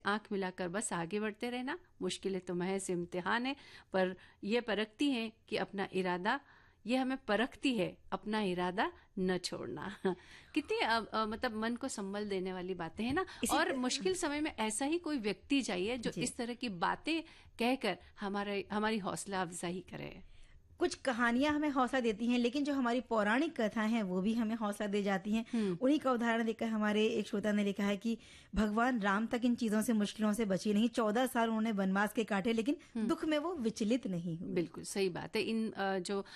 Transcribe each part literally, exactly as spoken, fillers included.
आंख मिलाकर बस आगे बढ़ते रहना। मुश्किलें तो महज इम्तिहान है, पर ये परखती हैं कि अपना इरादा, ये हमें परखती है अपना इरादा न छोड़ना। कितनी अ, अ, मतलब मन को संबल देने वाली बातें हैं ना। और मुश्किल समय में ऐसा ही कोई व्यक्ति चाहिए जो इस तरह की बातें कहकर हमारे हमारी हौसला अफजाई करे। कुछ कहानियां हमें हौसला देती हैं, लेकिन जो हमारी पौराणिक कथाएं हैं वो भी हमें हौसला दे जाती हैं। उन्हीं का उदाहरण देकर हमारे एक श्रोता ने लिखा है कि भगवान राम तक इन चीजों से, मुश्किलों से बची नहीं। चौदह साल उन्होंने वनवास के काटे, लेकिन दुख में वो विचलित नहीं हुए। बिल्कुल सही बात है। इन आ, जो आ,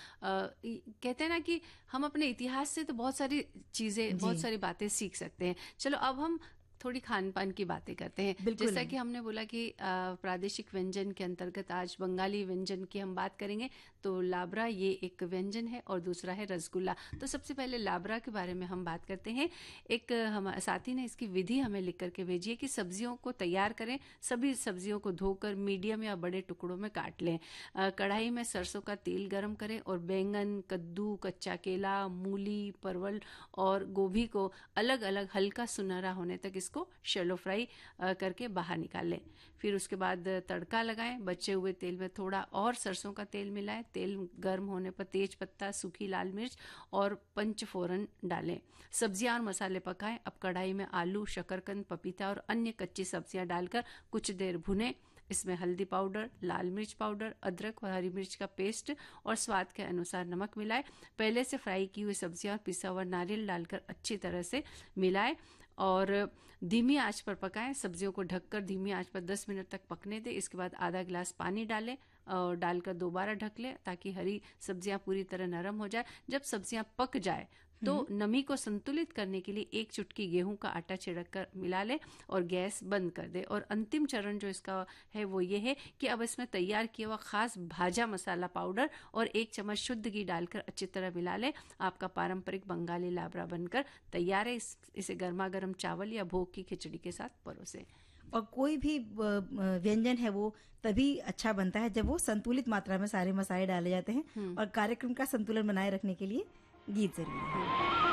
कहते हैं ना कि हम अपने इतिहास से तो बहुत सारी चीजें, बहुत सारी बातें सीख सकते हैं। चलो अब हम थोड़ी खान पान की बातें करते हैं। जैसा कि हमने बोला कि प्रादेशिक व्यंजन के अंतर्गत आज बंगाली व्यंजन की हम बात करेंगे, तो लाबरा ये एक व्यंजन है और दूसरा है रसगुल्ला। तो सबसे पहले लाबरा के बारे में हम बात करते हैं। एक हमारे साथी ने इसकी विधि हमें लिख करके भेजी है कि सब्जियों को तैयार करें, सभी सब्जियों को धोकर मीडियम या बड़े टुकड़ों में काट लें। कढ़ाई में सरसों का तेल गर्म करें और बैंगन, कद्दू, कच्चा केला, मूली, परवल और गोभी को अलग अलग हल्का सुनहरा होने तक इसको शैलो फ्राई करके बाहर निकाल लें। फिर उसके बाद तड़का लगाएं। बचे हुए तेल में थोड़ा और सरसों का तेल मिलाएं। तेल गर्म होने पर तेज पत्ता, सूखी लाल मिर्च और पंचफोरन डालें। सब्जियां और मसाले पकाएं। अब कढ़ाई में आलू, शकरकंद, पपीता और अन्य कच्ची सब्जियां डालकर कुछ देर भुनें। इसमें हल्दी पाउडर, लाल मिर्च पाउडर, अदरक और हरी मिर्च का पेस्ट और स्वाद के अनुसार नमक मिलाएं। पहले से फ्राई की हुई सब्जियां और पिसा हुआ नारियल डालकर अच्छी तरह से मिलाएं और धीमी आंच पर पकाएं। सब्जियों को ढककर धीमी आंच पर दस मिनट तक पकने दें। इसके बाद आधा गिलास पानी डालें और डालकर दोबारा ढक लें ताकि हरी सब्जियां पूरी तरह नरम हो जाए। जब सब्जियां पक जाए तो नमी को संतुलित करने के लिए एक चुटकी गेहूं का आटा छिड़क कर मिला लें और गैस बंद कर दे। और अंतिम चरण जो इसका है वो ये है कि अब इसमें तैयार किया हुआ खास भाजा मसाला पाउडर और एक चम्मच शुद्ध घी डालकर अच्छी तरह मिला लें। आपका पारंपरिक बंगाली लाबरा बनकर तैयार है। इस, इसे गर्मा गर्म चावल या भोग की खिचड़ी के साथ परोसें। और कोई भी व्यंजन है वो तभी अच्छा बनता है जब वो संतुलित मात्रा में सारे मसाले डाले जाते हैं। और कार्यक्रम का संतुलन बनाए रखने के लिए गीत जरूरी है।